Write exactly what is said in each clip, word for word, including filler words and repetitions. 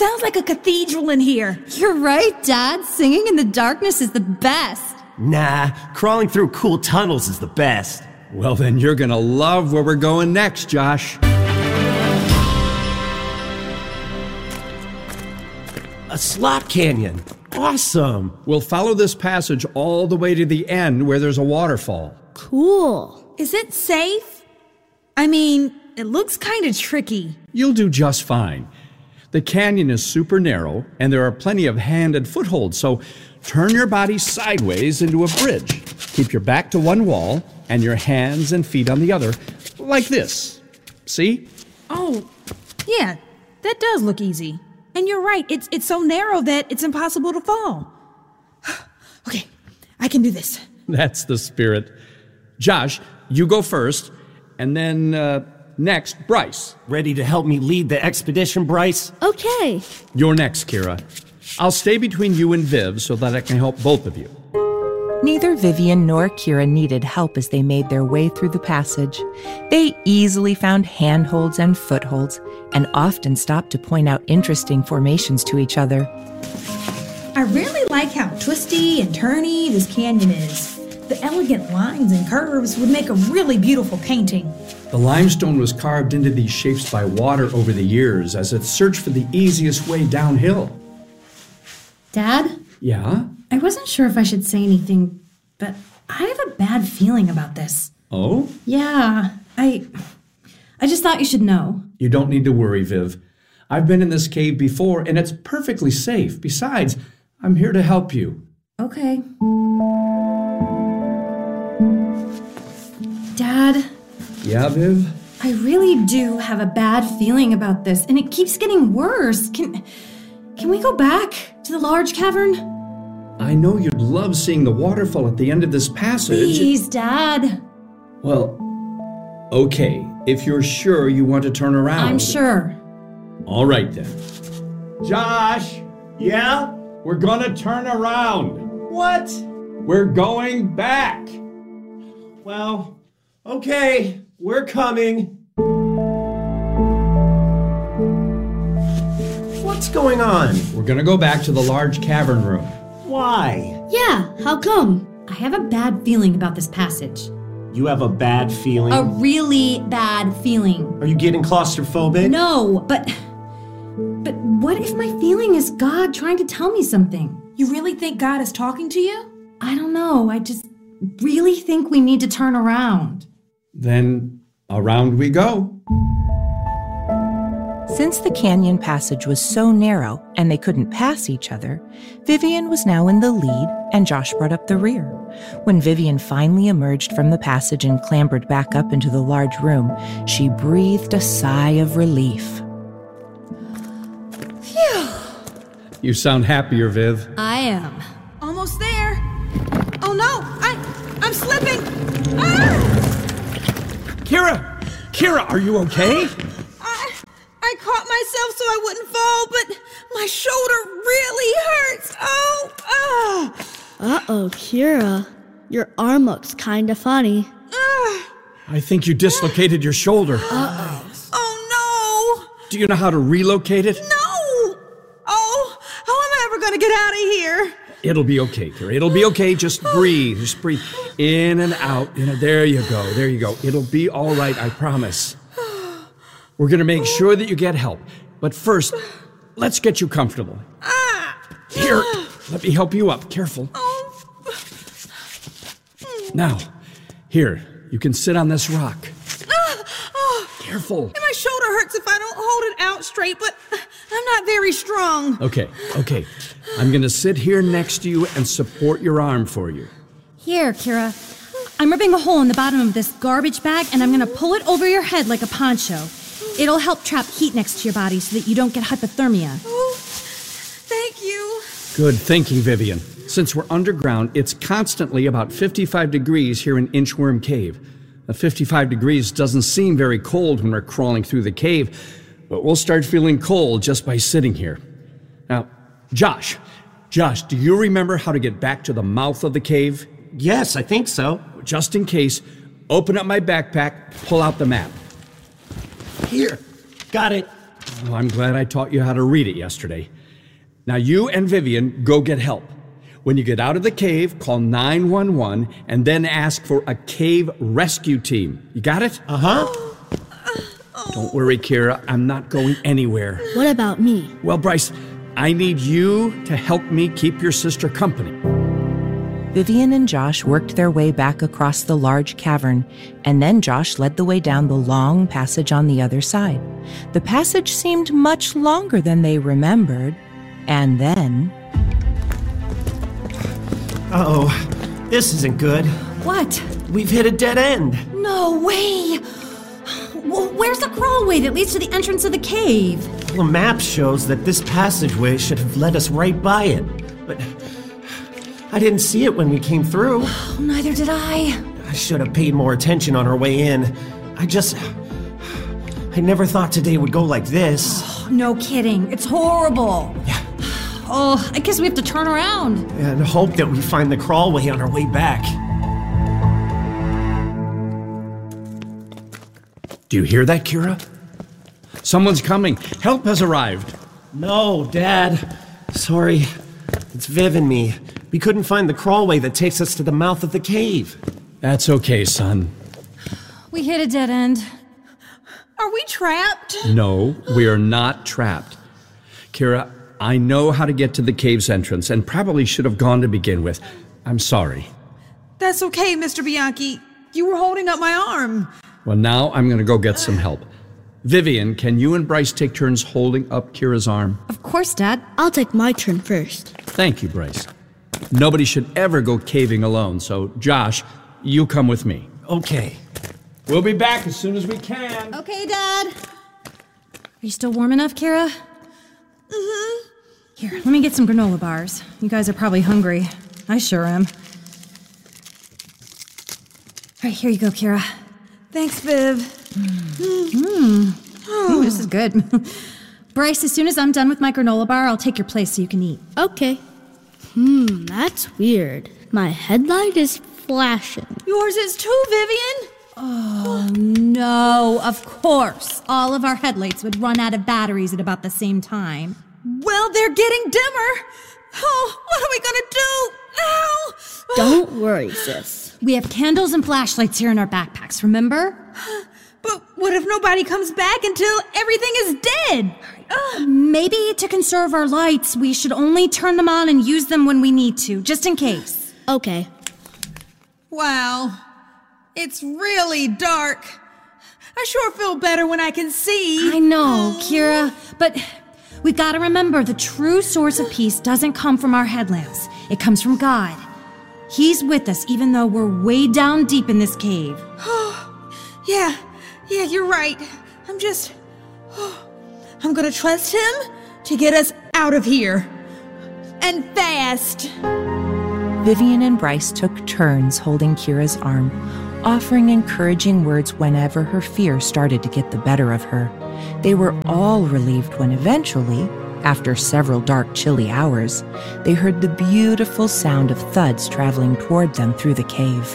sounds like a cathedral in here. You're right, Dad. Singing in the darkness is the best. Nah, crawling through cool tunnels is the best. Well, then you're gonna love where we're going next, Josh. A slot canyon. Awesome. We'll follow this passage all the way to the end where there's a waterfall. Cool. Is it safe? I mean, it looks kind of tricky. You'll do just fine. The canyon is super narrow, and there are plenty of hand and footholds, so turn your body sideways into a bridge. Keep your back to one wall and your hands and feet on the other, like this. See? Oh, yeah, that does look easy. And you're right, it's it's so narrow that it's impossible to fall. Okay, I can do this. That's the spirit. Josh, you go first, and then uh, next, Bryce. Ready to help me lead the expedition, Bryce? Okay. You're next, Kira. I'll stay between you and Viv so that I can help both of you. Neither Vivian nor Kira needed help as they made their way through the passage. They easily found handholds and footholds, and often stopped to point out interesting formations to each other. I really like how twisty and turny this canyon is. The elegant lines and curves would make a really beautiful painting. The limestone was carved into these shapes by water over the years as it searched for the easiest way downhill. Dad? Yeah? I wasn't sure if I should say anything, but I have a bad feeling about this. Oh? Yeah, I... I just thought you should know. You don't need to worry, Viv. I've been in this cave before, and it's perfectly safe. Besides, I'm here to help you. Okay. Dad? Yeah, Viv? I really do have a bad feeling about this, and it keeps getting worse. Can... Can we go back to the large cavern? I know you'd love seeing the waterfall at the end of this passage. Please, Dad. Well, okay, if you're sure you want to turn around. I'm sure. All right, then. Josh! Yeah? We're gonna turn around. What? We're going back. Well, okay, we're coming. What's going on? We're gonna go back to the large cavern room. Why? Yeah, how come? I have a bad feeling about this passage. You have a bad feeling? A really bad feeling. Are you getting claustrophobic? No, but... But what if my feeling is God trying to tell me something? You really think God is talking to you? I don't know. I just really think we need to turn around. Then around we go. Since the canyon passage was so narrow and they couldn't pass each other, Vivian was now in the lead and Josh brought up the rear. When Vivian finally emerged from the passage and clambered back up into the large room, she breathed a sigh of relief. Phew! You sound happier, Viv. I am. Almost there. Oh no, I, I'm slipping. Ah! Kira! Kira, are you okay? I, I caught myself so I wouldn't fall, but my shoulder really hurts. Oh, ah. Uh-oh, Kira. Your arm looks kinda funny. Ah. I think you dislocated your shoulder. Uh-oh. Oh no. Do you know how to relocate it? No. Oh, how am I ever going to get out of here? It'll be okay, Kira. It'll be okay. Just breathe. Just breathe in and out. You know, there you go. There you go. It'll be all right, I promise. We're going to make sure that you get help. But first, let's get you comfortable. Here, let me help you up. Careful. Now, here, you can sit on this rock. Careful. My shoulder hurts if I don't hold it out straight, but I'm not very strong. Okay, okay. I'm going to sit here next to you and support your arm for you. Here, Kira. I'm ripping a hole in the bottom of this garbage bag, and I'm going to pull it over your head like a poncho. It'll help trap heat next to your body so that you don't get hypothermia. Oh, thank you. Good thinking, Vivian. Since we're underground, it's constantly about fifty-five degrees here in Inchworm Cave. Now, fifty-five degrees doesn't seem very cold when we're crawling through the cave, but we'll start feeling cold just by sitting here. Now, Josh, Josh, do you remember how to get back to the mouth of the cave? Yes, I think so. Just in case, open up my backpack, pull out the map. Here, got it. Well, I'm glad I taught you how to read it yesterday. Now you and Vivian go get help. When you get out of the cave, call nine one one and then ask for a cave rescue team. You got it? Uh-huh. Don't worry, Kira. I'm not going anywhere. What about me? Well, Bryce, I need you to help me keep your sister company. Vivian and Josh worked their way back across the large cavern, and then Josh led the way down the long passage on the other side. The passage seemed much longer than they remembered, and then... Uh-oh. This isn't good. What? We've hit a dead end. No way! Well, where's the crawlway that leads to the entrance of the cave? The map shows that this passageway should have led us right by it, but I didn't see it when we came through. Oh, neither did I. I should have paid more attention on our way in. I just... I never thought today would go like this. Oh, no kidding. It's horrible. Yeah. Oh, I guess we have to turn around. And hope that we find the crawlway on our way back. Do you hear that, Kira? Someone's coming. Help has arrived. No, Dad. Sorry. It's Viv and me. We couldn't find the crawlway that takes us to the mouth of the cave. That's okay, son. We hit a dead end. Are we trapped? No, we are not trapped. Kira, I know how to get to the cave's entrance and probably should have gone to begin with. I'm sorry. That's okay, Mister Bianchi. You were holding up my arm. Well, now I'm going to go get some help. Vivian, can you and Bryce take turns holding up Kira's arm? Of course, Dad. I'll take my turn first. Thank you, Bryce. Nobody should ever go caving alone, so Josh, you come with me. Okay. We'll be back as soon as we can. Okay, Dad. Are you still warm enough, Kira? Mm-hmm. Here, let me get some granola bars. You guys are probably hungry. I sure am. All right, here you go, Kira. Thanks, Viv. Mmm. Ooh, this is good. Bryce, as soon as I'm done with my granola bar, I'll take your place so you can eat. Okay. Hmm, that's weird. My headlight is flashing. Yours is too, Vivian. Oh, no, of course. All of our headlights would run out of batteries at about the same time. Well, they're getting dimmer. Oh, what are we gonna do? Ow! Don't worry, sis. We have candles and flashlights here in our backpacks, remember? But what if nobody comes back until everything is dead? Ugh. Maybe to conserve our lights, we should only turn them on and use them when we need to, just in case. Okay. Wow. It's really dark. I sure feel better when I can see. I know, Kira, but we gotta remember the true source of peace doesn't come from our headlamps. It comes from God. He's with us even though we're way down deep in this cave. Yeah, yeah, you're right. I'm just... I'm gonna trust him to get us out of here. And fast. Vivian and Bryce took turns holding Kira's arm, offering encouraging words whenever her fear started to get the better of her. They were all relieved when eventually, after several dark, chilly hours, they heard the beautiful sound of thuds traveling toward them through the cave.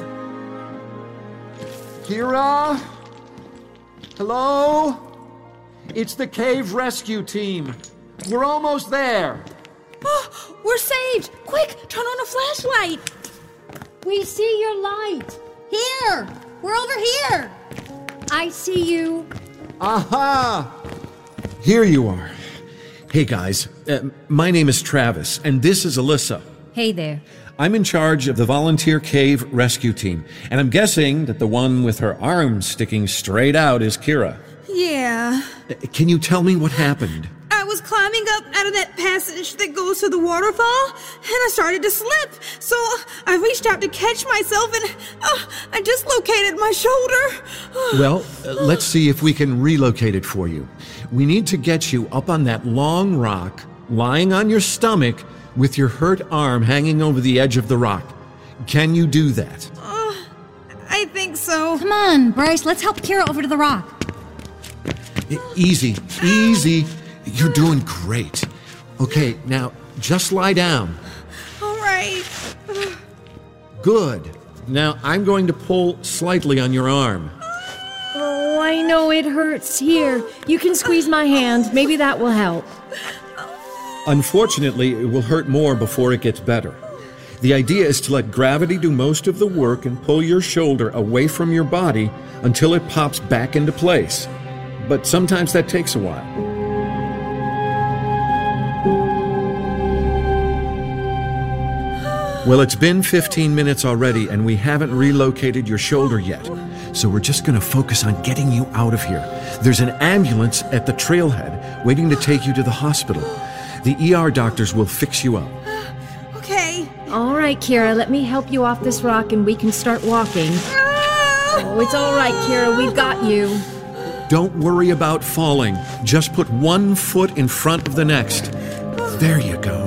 Kira? Hello? It's the cave rescue team. We're almost there. Oh, we're saved! Quick, turn on a flashlight! We see your light. Here! We're over here! I see you. Aha! Here you are. Hey guys, uh, my name is Travis, and this is Alyssa. Hey there. I'm in charge of the Volunteer Cave Rescue Team, and I'm guessing that the one with her arms sticking straight out is Kira. Yeah. Uh, Can you tell me what happened? I was climbing up out of that passage that goes to the waterfall, and I started to slip. So I reached out to catch myself, and uh, I dislocated my shoulder. Well, uh, let's see if we can relocate it for you. We need to get you up on that long rock, lying on your stomach, with your hurt arm hanging over the edge of the rock. Can you do that? Uh, I think so. Come on, Bryce, let's help Kira over to the rock. E- Easy, easy. You're doing great. Okay, now just lie down. All right. Good. Now I'm going to pull slightly on your arm. Oh, I know it hurts. Here, you can squeeze my hand. Maybe that will help. Unfortunately, it will hurt more before it gets better. The idea is to let gravity do most of the work and pull your shoulder away from your body until it pops back into place. But sometimes that takes a while. Well, it's been fifteen minutes already, and we haven't relocated your shoulder yet. So we're just going to focus on getting you out of here. There's an ambulance at the trailhead waiting to take you to the hospital. The E R doctors will fix you up. Okay. All right, Kira, let me help you off this rock and we can start walking. Oh, it's all right, Kira, we've got you. Don't worry about falling. Just put one foot in front of the next. There you go.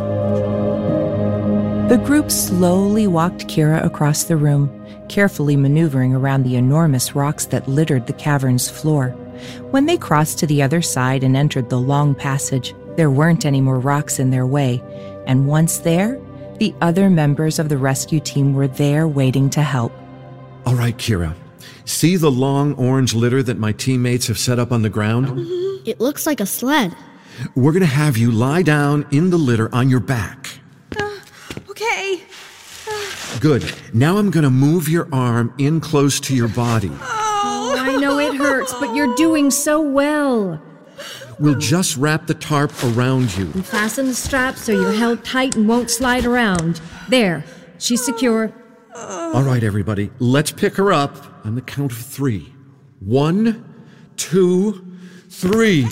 The group slowly walked Kira across the room, carefully maneuvering around the enormous rocks that littered the cavern's floor. When they crossed to the other side and entered the long passage, there weren't any more rocks in their way, and once there, the other members of the rescue team were there waiting to help. All right, Kira. See the long orange litter that my teammates have set up on the ground? Mm-hmm. It looks like a sled. We're going to have you lie down in the litter on your back. Uh, okay. Uh. Good. Now I'm going to move your arm in close to your body. Oh, I know it hurts, but you're doing so well. We'll just wrap the tarp around you. And fasten the straps so you're held tight and won't slide around. There, she's secure. All right, everybody, let's pick her up on the count of three. One, two, three.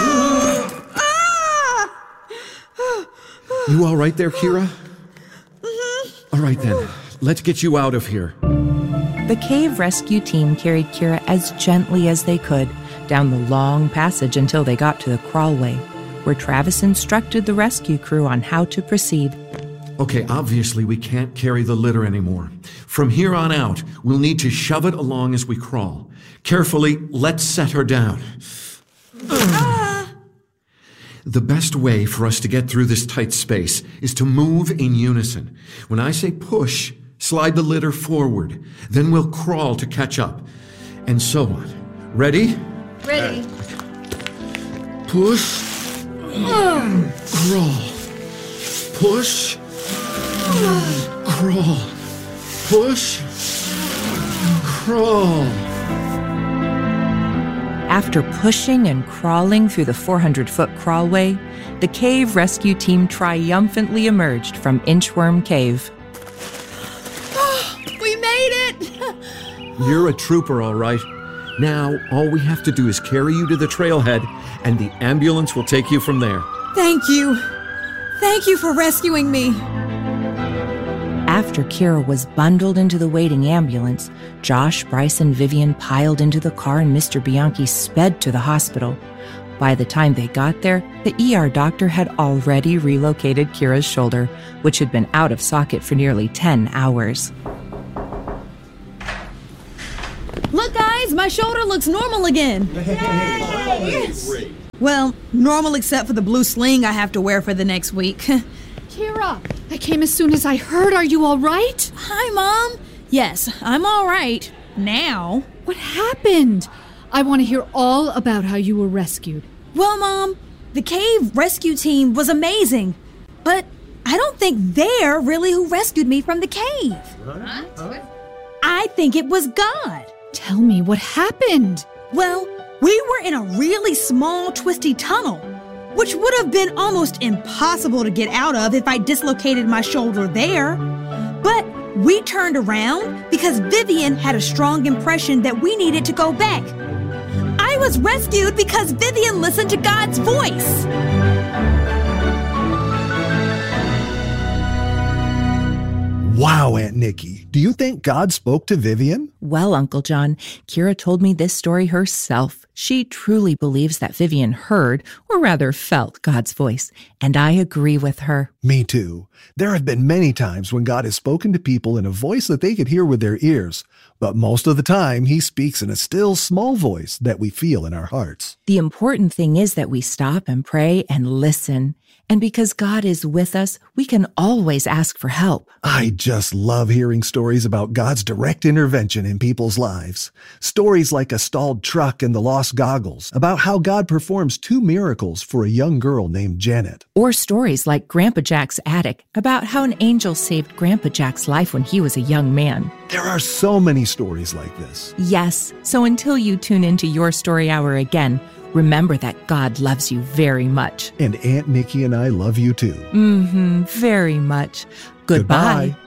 You all right there, Kira? All right, then, let's get you out of here. The cave rescue team carried Kira as gently as they could down the long passage until they got to the crawlway, where Travis instructed the rescue crew on how to proceed. Okay, obviously we can't carry the litter anymore. From here on out, we'll need to shove it along as we crawl. Carefully, let's set her down. Ah. The best way for us to get through this tight space is to move in unison. When I say push, slide the litter forward. Then we'll crawl to catch up. And so on. Ready? Ready. Push. Mm. Crawl. Push. Mm. Crawl. Push. Crawl. After pushing and crawling through the four hundred foot crawlway, the cave rescue team triumphantly emerged from Inchworm Cave. We made it! You're a trooper, all right. Now, all we have to do is carry you to the trailhead, and the ambulance will take you from there. Thank you. Thank you for rescuing me. After Kira was bundled into the waiting ambulance, Josh, Bryce, and Vivian piled into the car and Mister Bianchi sped to the hospital. By the time they got there, the E R doctor had already relocated Kira's shoulder, which had been out of socket for nearly ten hours. Look, guys, my shoulder looks normal again. Yes. Well, normal except for the blue sling I have to wear for the next week. Kira, I came as soon as I heard. Are you all right? Hi, Mom. Yes, I'm all right. Now. What happened? I want to hear all about how you were rescued. Well, Mom, the cave rescue team was amazing. But I don't think they're really who rescued me from the cave. Huh? I think it was God. Tell me, what happened? Well, we were in a really small, twisty tunnel, which would have been almost impossible to get out of if I dislocated my shoulder there. But we turned around because Vivian had a strong impression that we needed to go back. I was rescued because Vivian listened to God's voice. Wow, Aunt Nikki. Do you think God spoke to Vivian? Well, Uncle John, Kira told me this story herself. She truly believes that Vivian heard, or rather felt, God's voice, and I agree with her. Me too. There have been many times when God has spoken to people in a voice that they could hear with their ears, but most of the time he speaks in a still, small voice that we feel in our hearts. The important thing is that we stop and pray and listen. And because God is with us, we can always ask for help. I just love hearing stories about God's direct intervention in people's lives. Stories like a stalled truck and the lost goggles, about how God performs two miracles for a young girl named Janet. Or stories like Grandpa Jack's attic, about how an angel saved Grandpa Jack's life when he was a young man. There are so many stories like this. Yes, so until you tune into Your Story Hour again, remember that God loves you very much. And Aunt Nikki and I love you too. Mm-hmm, very much. Goodbye. Goodbye.